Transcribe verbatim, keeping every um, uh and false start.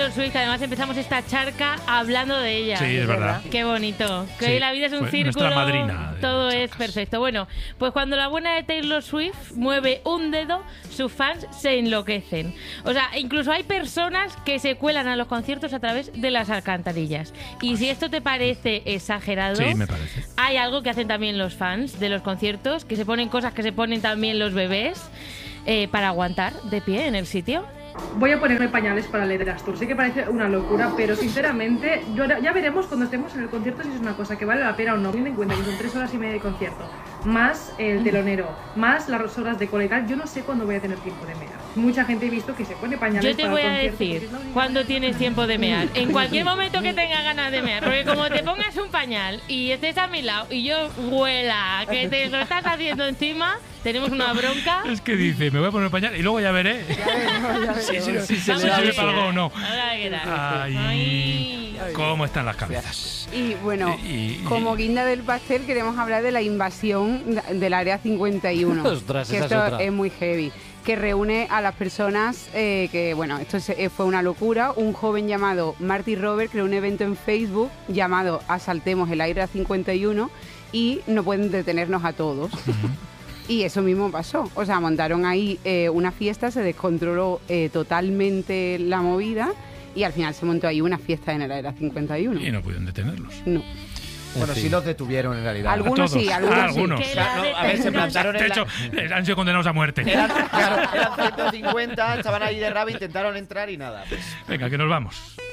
Taylor Swift, que además empezamos esta charca hablando de ella. Sí, es verdad. Qué bonito. Que Sí, hoy la vida es un fue círculo. nuestra madrina de Todo es charcas. perfecto. Bueno, pues cuando la buena de Taylor Swift mueve un dedo, sus fans se enloquecen. O sea, incluso hay personas que se cuelan a los conciertos a través de las alcantarillas. Y si esto te parece exagerado, Sí, me parece. hay algo que hacen también los fans de los conciertos, que se ponen cosas que se ponen también los bebés eh, para aguantar de pie en el sitio. Voy a ponerme pañales para leer Astur. Sé que parece una locura, pero sinceramente yo, ya veremos cuando estemos en el concierto si es una cosa que vale la pena o no. Teniendo en cuenta que son tres horas y media de concierto, más el telonero, más las horas de cola y tal, yo no sé cuándo voy a tener tiempo de mear. Mucha gente he visto que se pone pañales Yo te para voy el a concierto, decir porque es la única cuándo manera. tienes tiempo de mear. En cualquier momento que tenga ganas de mear. Porque como te pongas un pañal y estés a mi lado y yo huela que te lo estás haciendo encima, tenemos una bronca. Es que dice, me voy a poner pañal y luego ya veré si Sí, sí, si Vamos se a sirve ver. para algo o no. Ahora, ¿qué tal? Ay, Ay. cómo están las cabezas. Y bueno, Y- y- como guinda del pastel queremos hablar de la invasión del Área cincuenta y uno. Ostras, que esa es esto otra. es muy heavy. Que reúne a las personas eh, que, bueno, esto se- eh, fue una locura. Un joven llamado Marty Robert creó un evento en Facebook llamado Asaltemos el Área cincuenta y uno y no pueden detenernos a todos. Y eso mismo pasó. O sea, montaron ahí eh, una fiesta, se descontroló eh, totalmente la movida y al final se montó ahí una fiesta en el Área cincuenta y uno. Y no pudieron detenerlos. No. Bueno, En sí fin. los detuvieron en realidad. Algunos todos. sí, algunos, Ah, sí. algunos. Que O sea, la no, a ver, se detengan. plantaron De en la... hecho, eh, han sido condenados a muerte. Eran, claro, eran ciento cincuenta, estaban ahí de rabo, intentaron entrar y nada. Pues. Venga, que nos vamos.